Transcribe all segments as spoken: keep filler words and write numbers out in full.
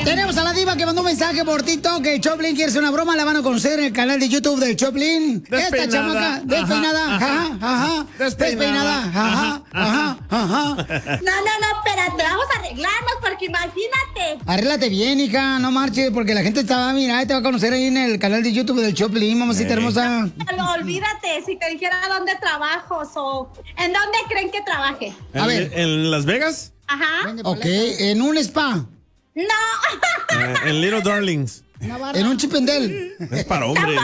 Tenemos a la diva que mandó un mensaje por TikTok que Choplin quiere hacer una broma. La van a conocer en el canal de YouTube de Choplin. Despeinada. Esta chamaca, despeinada, ajá, ajá, despeinada, ajá, ajá, ajá. No, no, no, espérate, vamos a arreglarnos porque imagínate. Arréglate bien, hija, no marches, porque la gente te va a mirar y te va a conocer ahí en el canal de YouTube del Choplin, mamacita hermosa. No, olvídate, si te dijera dónde trabajo o en dónde creen que trabaje. A ver. ¿En Las Vegas? Ajá. Ok, en un spa. No. Eh, en Little Darlings. En un chipendel. Es para hombres.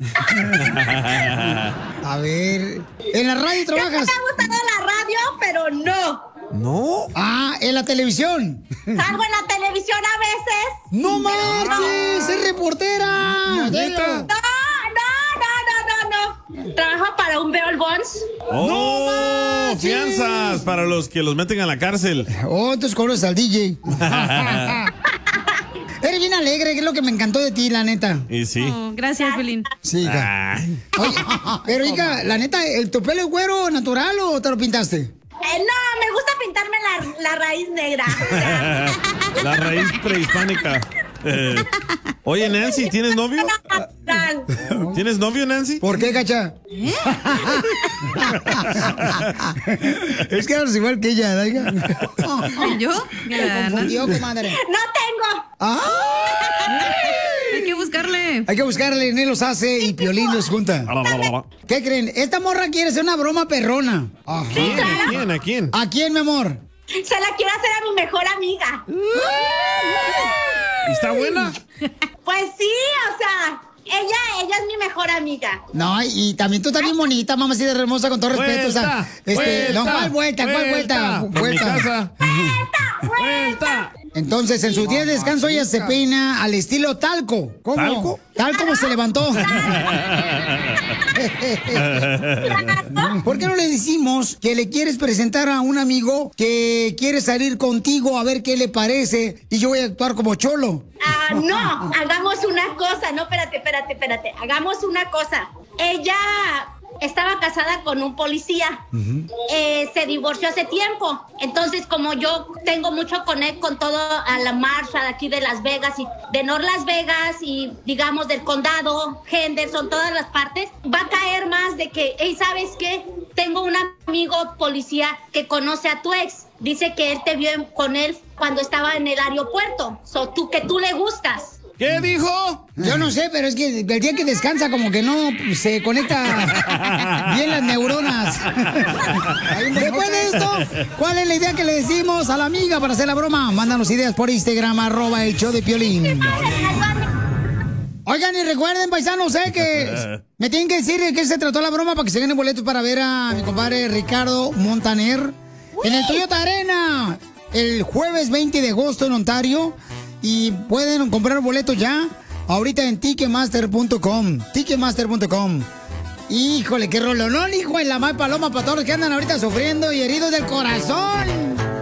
A ver, ¿en la radio trabajas? Me ha gustado la radio, pero no. ¿No? Ah, ¿en la televisión? Salgo en la televisión a veces. ¡No marches! ¡Es reportera! ¿Neta? No, no, no, no, no. Trabajo para un bail bonds. ¡Oh! ¡No Fianzas para los que los meten a la cárcel. Oh, entonces conoces al D J. Eres bien alegre, que es lo que me encantó de ti, la neta. Y sí. Oh, gracias, Pelín. Sí, hija. Ay. Oye, pero hija, la neta, ¿el tu pelo es güero natural o te lo pintaste? Eh, no, me gusta pintarme la, la raíz negra. O sea, La raíz prehispánica. Eh, Oye, Nancy, ¿tienes novio? natural. ¿Tienes novio, Nancy? ¿Por qué, cacha? Es que eres igual que ella, ¿no, hija? ¿Yo? Me confundió, comadre. No tengo. ¡Ah! Hay que buscarle. Hay que buscarle, Nel los hace y Piolín los junta. ¿Qué creen? Esta morra quiere hacer una broma perrona. Ajá. ¿Quién? ¿A quién? ¿A quién? ¿A quién, mi amor? Se la quiero hacer a mi mejor amiga. ¿Está buena? Pues sí, o sea, ella, ella es mi mejor amiga. No, y también tú también bonita, mamacita hermosa, con todo respeto. O sea, Vuelta, este, vuelta, no, ¿cuál vuelta? ¿Cuál vuelta? vuelta. En mi casa. ¡Vuelta! Entonces, en sus días de descanso, ella se peina al estilo talco. ¿Cómo? ¿Talco? Tal como se levantó. ¿Por qué no le decimos que le quieres presentar a un amigo que quiere salir contigo a ver qué le parece y yo voy a actuar como cholo? Ah, no, hagamos una cosa. No, espérate, espérate, espérate. Hagamos una cosa. Ella estaba casada con un policía. Eh, se divorció hace tiempo. Entonces, como yo tengo mucho connect con todo a la marcha de aquí de Las Vegas y de North Las Vegas y digamos del condado, Henderson, todas las partes, va a caer más de que, hey, ¿sabes qué? Tengo un amigo policía que conoce a tu ex. Dice que él te vio en- con él cuando estaba en el aeropuerto. So, tú, que tú le gustas. ¿Qué dijo? Yo no sé, pero es que el día que descansa como que no pues, se conecta bien las neuronas. Después de esto, ¿cuál es la idea que le decimos a la amiga para hacer la broma? Mándanos ideas por Instagram, arroba el show de Piolín. Oigan, y recuerden, paisanos, ¿eh? Que me tienen que decir de qué se trató la broma para que se ganen boletos para ver a mi compadre Ricardo Montaner en el Toyota Arena el jueves veinte de agosto en Ontario. Y pueden comprar boletos ya ahorita en ticketmaster punto com. ticketmaster punto com. Híjole, qué rolonón, hijo de la mal paloma para todos los que andan ahorita sufriendo y heridos del corazón.